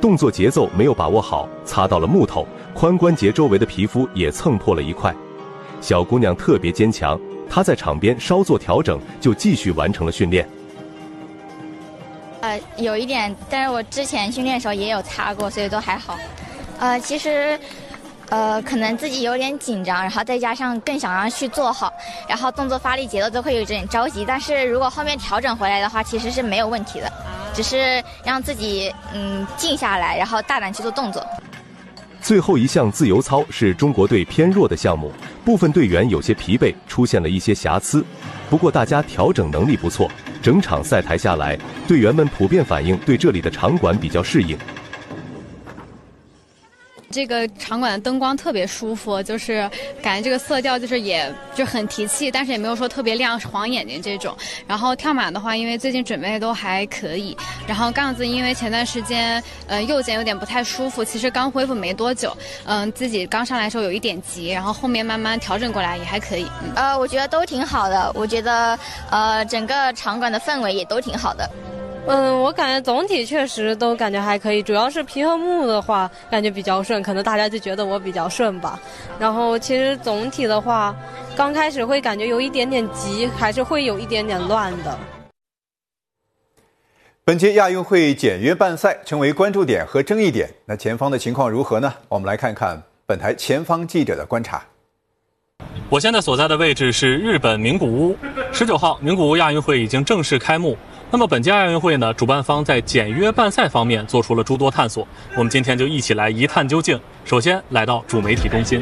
动作节奏没有把握好，擦到了木头，髋关节周围的皮肤也蹭破了一块。小姑娘特别坚强，她在场边稍作调整，就继续完成了训练。 有一点，但是我之前训练的时候也有擦过，所以都还好。其实，可能自己有点紧张，然后再加上更想让去做好，然后动作发力节奏都会有点着急。但是如果后面调整回来的话，其实是没有问题的，只是让自己静下来，然后大胆去做动作。 最后一项自由操是中国队偏弱的项目，部分队员有些疲惫，出现了一些瑕疵。不过大家调整能力不错，整场赛台下来，队员们普遍反映对这里的场馆比较适应。 这个场馆的灯光特别舒服，就是感觉这个色调也很提气，但是也没有说特别亮晃眼睛这种。然后跳马的话，因为最近准备都还可以。然后杠子因为前段时间右肩有点不太舒服，其实刚恢复没多久，自己刚上来的时候有一点急，然后后面慢慢调整过来也还可以。 我觉得都挺好的，我觉得整个场馆的氛围也都挺好的。 我感觉总体确实都感觉还可以，主要是皮和木的话感觉比较顺，可能大家就觉得我比较顺吧。然后其实总体的话，刚开始会感觉有一点点急，还是会有一点点乱的。 本届亚运会简约办赛成为关注点和争议点，那前方的情况如何呢？我们来看看本台前方记者的观察。 我现在所在的位置是日本名古屋，19号名古屋亚运会已经正式开幕。那么本届亚运会呢，主办方在简约办赛方面做出了诸多探索，我们今天就一起来一探究竟。首先来到主媒体中心，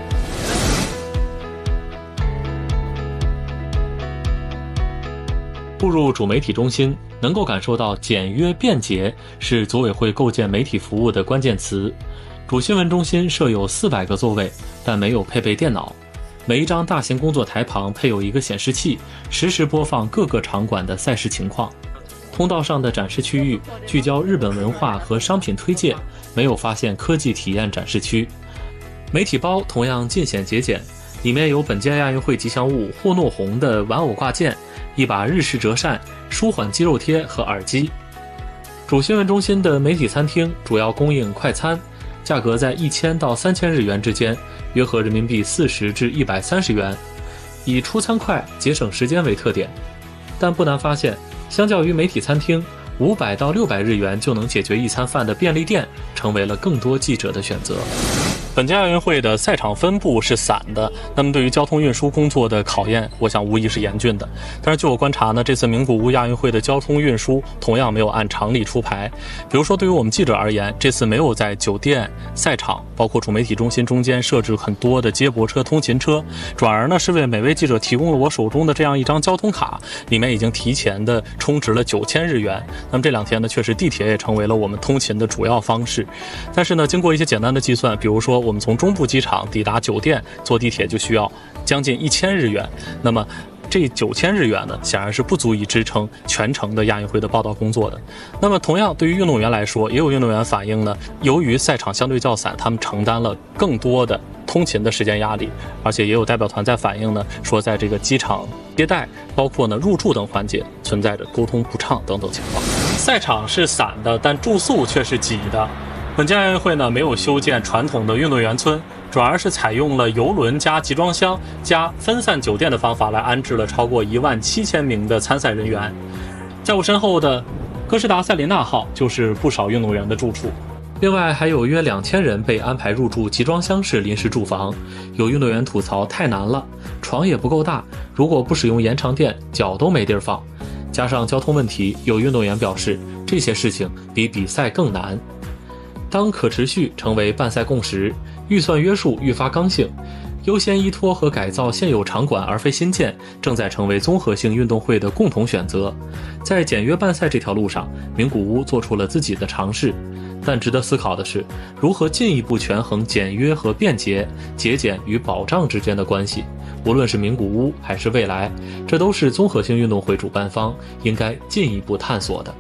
步入主媒体中心，能够感受到简约便捷是组委会构建媒体服务的关键词。主新闻中心设有400个座位，但没有配备电脑。每一张大型工作台旁配有一个显示器，实时播放各个场馆的赛事情况。通道上的展示区域聚焦日本文化和商品推介，没有发现科技体验展示区。媒体包同样尽显节俭，里面有本届亚运会吉祥物霍诺红的玩偶挂件、一把日式折扇、舒缓肌肉贴和耳机。主新闻中心的媒体餐厅主要供应快餐，价格在1000到3000日元之间，约合人民币40至130元，以出餐快、节省时间为特点。但不难发现，相较于媒体餐厅，500到600日元就能解决一餐饭的便利店，成为了更多记者的选择。本届亚运会的赛场分布是散的，那么对于交通运输工作的考验，我想无疑是严峻的。但是据我观察呢，这次名古屋亚运会的交通运输同样没有按常理出牌。比如说对于我们记者而言，这次没有在酒店、赛场包括主媒体中心中间设置很多的接驳车、通勤车，转而呢是为每位记者提供了我手中的这样一张交通卡，里面已经提前的充值了9000日元。那么这2天呢，确实地铁也成为了我们通勤的主要方式。但是呢，经过一些简单的计算，比如说我们从中部机场抵达酒店坐地铁就需要将近1000日元，那么这9000日元呢，显然是不足以支撑全程的亚运会的报道工作的。那么同样对于运动员来说，也有运动员反映呢，由于赛场相对较散，他们承担了更多的通勤的时间压力，而且也有代表团在反映呢，说在这个机场接待包括呢入住等环节存在着沟通不畅等等情况。赛场是散的，但住宿却是挤的。本届亚运会呢，没有修建传统的运动员村，转而是采用了邮轮加集装箱加分散酒店的方法来安置了超过17000名的参赛人员。在我身后的哥斯达塞琳娜号就是不少运动员的住处。另外还有约2000人被安排入住集装箱式临时住房。有运动员吐槽太难了，床也不够大，如果不使用延长垫，脚都没地儿放。加上交通问题，有运动员表示这些事情比比赛更难。当可持续成为办赛共识，预算约束愈发刚性，优先依托和改造现有场馆而非新建，正在成为综合性运动会的共同选择。在简约办赛这条路上，名古屋做出了自己的尝试，但值得思考的是，如何进一步权衡简约和便捷、节俭与保障之间的关系。无论是名古屋还是未来，这都是综合性运动会主办方应该进一步探索的。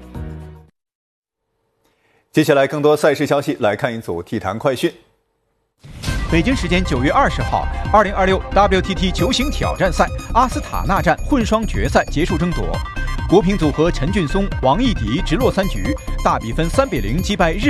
接下来更多赛事消息，来看一组体坛快讯。 北京时间9月20号，2026 WTT 球星挑战赛阿斯塔纳站混双决赛结束争夺，国乒组合陈俊松、王艺迪直落3局，大比分3-0击败日